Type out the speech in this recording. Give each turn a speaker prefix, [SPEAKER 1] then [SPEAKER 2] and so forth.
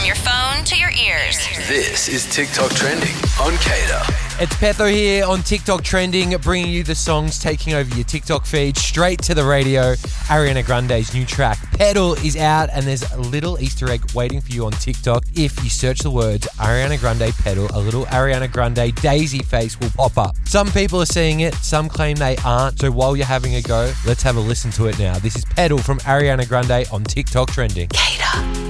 [SPEAKER 1] your phone to your ears.
[SPEAKER 2] This is TikTok Trending on Cater.
[SPEAKER 3] It's Petho here on TikTok Trending, bringing you the songs taking over your TikTok feed straight to the radio. Ariana Grande's new track, Pedal, is out, and there's a little Easter egg waiting for you on TikTok. If you search the words Ariana Grande Pedal, a little Ariana Grande daisy face will pop up. Some people are seeing it, some claim they aren't, so while you're having a go, let's have a listen to it now. This is Pedal from Ariana Grande on TikTok Trending.
[SPEAKER 1] Cater.